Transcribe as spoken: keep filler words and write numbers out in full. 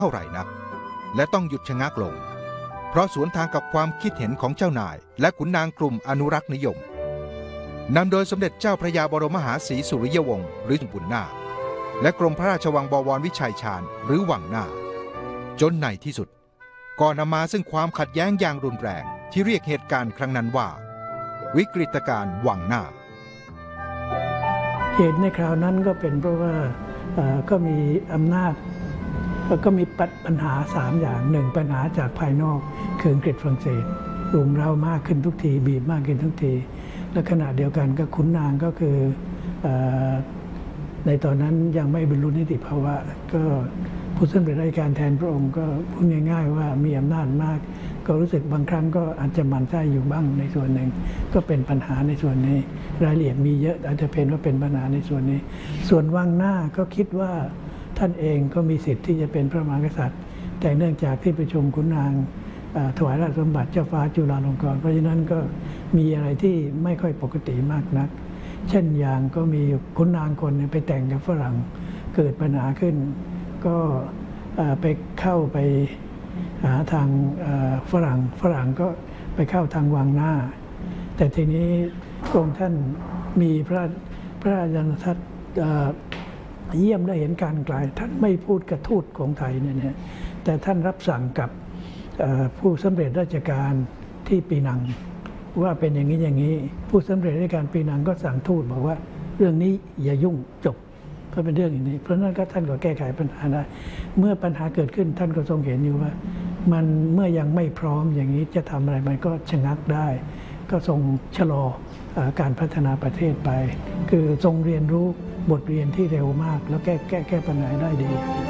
เท่าไหร่นักและต้องหยุดชะงักลงเพราะสวนทางกับความคิดเห็นของเจ้านายและขุนนางกลุ่มอนุรักษ์นิยมนำโดยสมเด็จเจ้าพระยาบรมมหาศรีสุริยวงศ์หรือบุญนาคและกรมพระราชวังบวรวิชัยชาญหรือวังหน้าจนในที่สุดก่อนนำมาซึ่งความขัดแย้งอย่างรุนแรงที่เรียกเหตุการณ์ครั้งนั้นว่าวิกฤตการณ์วังหน้าเหตุในคราวนั้นก็เป็นเพราะว่าก็มีอำนาจก็มีปัญหาสามอย่างหนึ่งปัญหาจากภายนอกคืออังกฤษฝรั่งเศสรุมเร้ามากขึ้นทุกทีบีบมากขึ้นทุกทีและขณะเดียวกันก็ขุนนางก็คือในตอนนั้นยังไม่บรรลุนิติภาวะก็ผู้สำเร็จราชการแทนพระองค์ก็พูดง่ายๆว่ามีอำนาจมากก็รู้สึกบางครั้งก็อาจจะหมั่นไส้อยู่บ้างในส่วนหนึ่งก็เป็นปัญหาในส่วนนี้รายละเอียดมีเยอะอาจจะเป็นว่าเป็นปัญหาในส่วนนี้ส่วนวังหน้าก็คิดว่าท่านเองก็มีสิทธิ์ที่จะเป็นพระมหากษัตริย์แต่เนื่องจากที่ประชุมขุนนางถวายราชสมบัติเจ้าฟ้าจุฬาลงกรณ์เพราะฉะนั้นก็มีอะไรที่ไม่ค่อยปกติมากนักเช่นอย่างก็มีขุนนางคนไปแต่งกับฝรั่งเกิดปัญหาขึ้นก็ไปเข้าไปหาทางฝรั่งฝรั่งก็ไปเข้าทางวังหน้าแต่ทีนี้พระองค์ท่านมีพระพระราชาทัศน์เยี่ยมได้เห็นการไกลท่านไม่พูดกับทูตของไทยเนี่ยแต่ท่านรับสั่งกับผู้สำเร็จราชการที่ปีนังว่าเป็นอย่างนี้อย่างนี้ผู้สำเร็จราชการปีนังก็สั่งทูตบอกว่าเรื่องนี้อย่ายุ่งจบเพราะเป็นเรื่องอย่างนี้เพราะนั้นก็ท่านก็แก้ไขปัญหาได้เมื่อปัญหาเกิดขึ้นท่านก็ทรงเห็นอยู่ว่ามันเมื่อยังไม่พร้อมอย่างนี้จะทำอะไรมันก็ชะงักได้ก็ทรงชะลอการพัฒนาประเทศไปคือทรงเรียนรู้บทเรียนที่เร็วมากแล้วแก้แก้แก้ปัญหาได้ดี